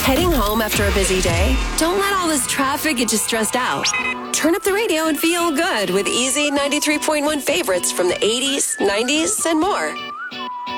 Heading home after a busy day? Don't let all this traffic get you stressed out. Turn up the radio and feel good with Easy 93.1 favorites from the 80s, 90s, and more.